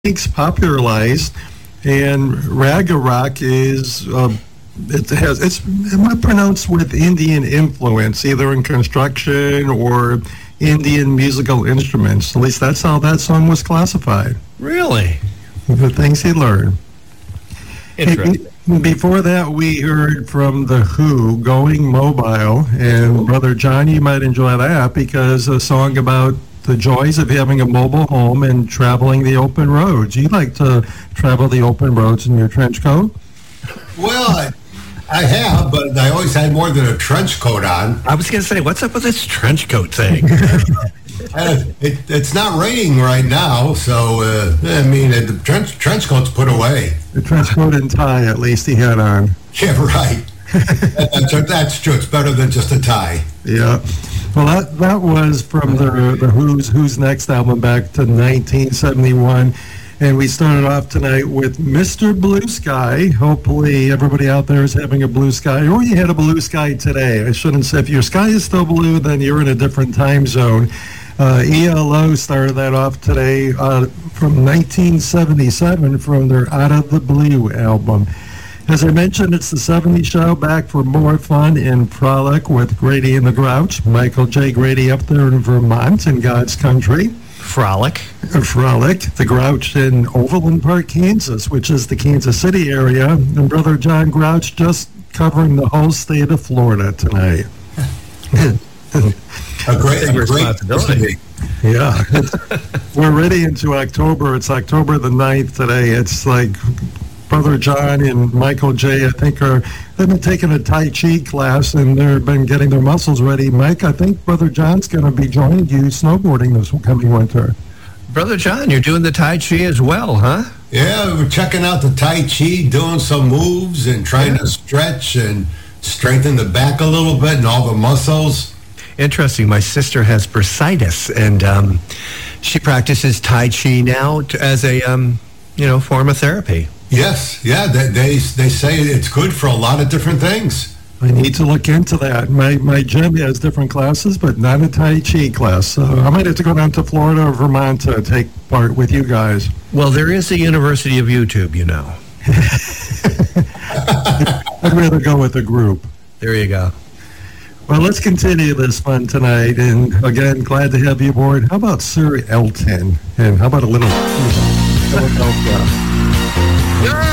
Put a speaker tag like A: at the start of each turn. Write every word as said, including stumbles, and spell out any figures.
A: techniques popularized, and Raga Rock is uh, it has it's pronounced with Indian influence, either in construction or Indian musical instruments. At least that's how that song was classified.
B: Really?
A: The things he learned.
B: Interesting.
A: Hey, before that, we heard from The Who, Going Mobile. And Brother John, you might enjoy that because a song about the joys of having a mobile home and traveling the open roads. You like to travel the open roads in your trench coat?
C: Well, I, I have, but I always had more than a trench coat on.
B: I was going to say, what's up with this trench coat thing?
C: Uh, it, it's not raining right now, so, uh, I mean, the trench, trench coat's put away.
A: The trench coat and tie, at least he had on.
C: Yeah, right. that's, that's true. It's better than just a tie.
A: Yeah. Well, that, that was from the, the Who's, Who's Next album back to nineteen seventy-one. And we started off tonight with Mister Blue Sky. Hopefully everybody out there is having a blue sky, or you had a blue sky today. I shouldn't say, if your sky is still blue, then you're in a different time zone. Uh, E L O started that off today uh, from nineteen seventy-seven from their Out of the Blue album. As I mentioned, it's the seventies show, back for more fun and frolic with Grady and the Grouch. Michael J. Grady up there in Vermont in God's country.
B: Frolic.
A: Frolic. The Grouch in Overland Park, Kansas, which is the Kansas City area. And Brother John Grouch just covering the whole state of Florida tonight.
C: A great, a great
B: responsibility.
A: Yeah. We're ready into October. It's October the ninth today. It's like Brother John and Michael J., I think, are they've been taking a Tai Chi class, and they've been getting their muscles ready. Mike, I think Brother John's going to be joining you snowboarding this coming winter.
B: Brother John, you're doing the Tai Chi as well, huh?
C: Yeah, we're checking out the Tai Chi, doing some moves and trying yeah. to stretch and strengthen the back a little bit and all the muscles.
B: Interesting. My sister has bursitis, and um, she practices Tai Chi now to, as a, um, you know, form of therapy.
C: Yes, yeah, they, they they say it's good for a lot of different things.
A: I need to look into that. My my gym has different classes, but not a Tai Chi class. So I might have to go down to Florida or Vermont to take part with you guys.
B: Well, there is the University of YouTube, you know.
A: I'd rather go with a group.
B: There you go.
A: Well, let's continue this fun tonight. And again, glad to have you aboard. How about Sir Elton? And how about a little Philadelphia?
B: Yeah.